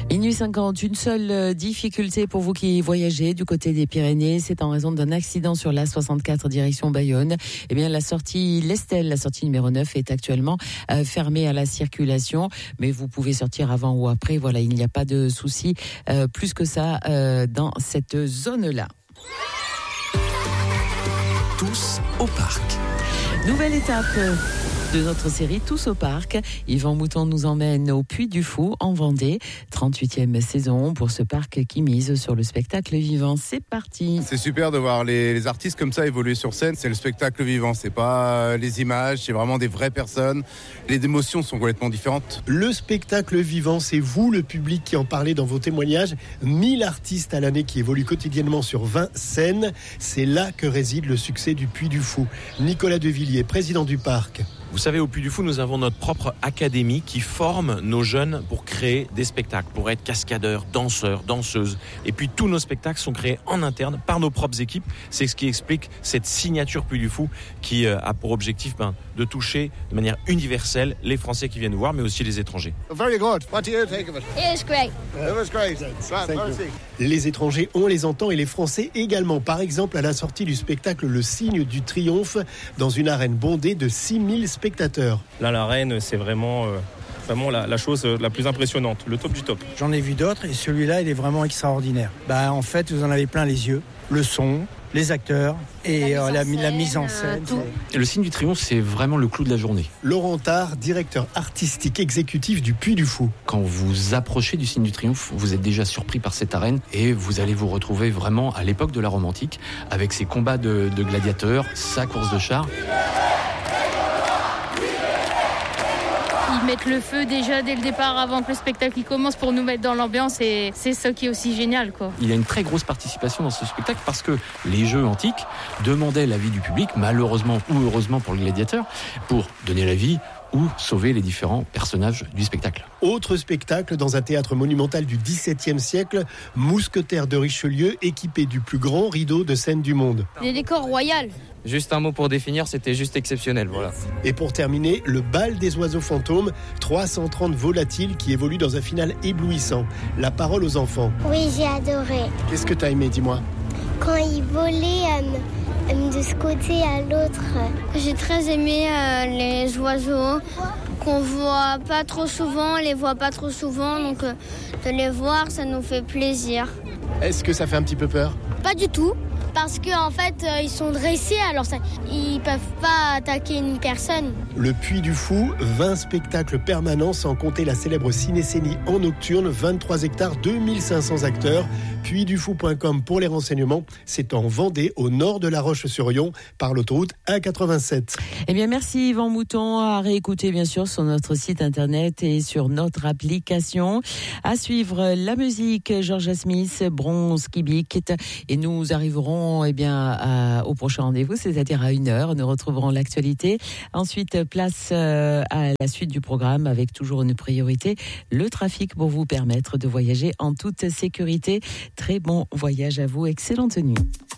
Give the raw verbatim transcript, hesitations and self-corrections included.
Minuit cinquante, une seule difficulté pour vous qui voyagez du côté des Pyrénées, c'est en raison d'un accident sur l'A soixante-quatre direction Bayonne. Eh bien, la sortie l'Estelle, la sortie numéro neuf, est actuellement euh, fermée à la circulation, mais vous pouvez sortir avant ou après. Voilà, il n'y a pas de souci euh, plus que ça euh, dans cette zone-là. Tous au parc. Nouvelle étape de notre série Tous au parc. Yvan Mouton nous emmène au Puy du Fou en Vendée. trente-huitième saison pour ce parc qui mise sur le spectacle vivant. C'est parti. C'est super de voir les, les artistes comme ça évoluer sur scène. C'est le spectacle vivant, c'est pas les images, c'est vraiment des vraies personnes. Les émotions sont complètement différentes. Le spectacle vivant, c'est vous, le public, qui en parlez dans vos témoignages. mille artistes à l'année qui évoluent quotidiennement sur vingt scènes. C'est là que réside le succès du Puy du Fou. Nicolas Devilliers, président du parc. Vous savez, au Puy du Fou, nous avons notre propre académie qui forme nos jeunes pour créer des spectacles, pour être cascadeurs, danseurs, danseuses. Et puis tous nos spectacles sont créés en interne par nos propres équipes. C'est ce qui explique cette signature Puy du Fou qui a pour objectif ben, de toucher de manière universelle les Français qui viennent nous voir, mais aussi les étrangers. Very good. What do you think of it? It was great. It was great. Right, merci. Les étrangers, on les entend, et les Français également. Par exemple, à la sortie du spectacle Le Signe du Triomphe, dans une arène bondée de six mille spectateurs. Là, l'arène, c'est vraiment, euh, vraiment la, la chose la plus impressionnante, le top du top. J'en ai vu d'autres et celui-là, il est vraiment extraordinaire. Bah, en fait, vous en avez plein les yeux, le son, les acteurs et la, euh, mise, la, la mise en scène. Euh, et le Signe du Triomphe, c'est vraiment le clou de la journée. Laurent Tard, directeur artistique exécutif du Puy du Fou. Quand vous approchez du Signe du Triomphe, vous êtes déjà surpris par cette arène et vous allez vous retrouver vraiment à l'époque de la Rome antique avec ses combats de, de gladiateurs, sa course de chars. Ils mettent le feu déjà dès le départ avant que le spectacle commence pour nous mettre dans l'ambiance, et c'est ça qui est aussi génial, quoi. Il y a une très grosse participation dans ce spectacle parce que les jeux antiques demandaient l'avis du public, malheureusement ou heureusement pour le gladiateur, pour donner l'avis ou sauver les différents personnages du spectacle. Autre spectacle dans un théâtre monumental du dix-septième siècle, Mousquetaires de Richelieu, équipé du plus grand rideau de scène du monde. Les décors royaux. Juste un mot pour définir, c'était juste exceptionnel, voilà. Et pour terminer, le bal des oiseaux fantômes, trois cent trente volatiles qui évoluent dans un final éblouissant. La parole aux enfants. Oui, j'ai adoré. Qu'est-ce que t'as aimé, dis-moi? Quand ils volaient euh, de ce côté à l'autre. J'ai très aimé euh, les oiseaux qu'on voit pas trop souvent, on les voit pas trop souvent, donc euh, de les voir, ça nous fait plaisir. Est-ce que ça fait un petit peu peur? Pas du tout. Parce qu'en en fait, euh, ils sont dressés, alors ça, ils peuvent pas attaquer une personne. Le Puy du Fou, vingt spectacles permanents sans compter la célèbre cinécénie en nocturne, vingt-trois hectares, deux mille cinq cents acteurs. puy du fou point com pour les renseignements. C'est en Vendée, au nord de La Roche-sur-Yon, par l'autoroute A quatre-vingt-sept. Eh bien, merci Yvan Mouton. À réécouter bien sûr sur notre site internet et sur notre application. À suivre la musique, Georgia Smith, Bronze Kibik, et nous arriverons eh bien, à, au prochain rendez-vous, c'est-à-dire à une heure. Nous retrouverons l'actualité. Ensuite, place euh, à la suite du programme avec toujours une priorité, le trafic, pour vous permettre de voyager en toute sécurité. Très bon voyage à vous, excellente nuit.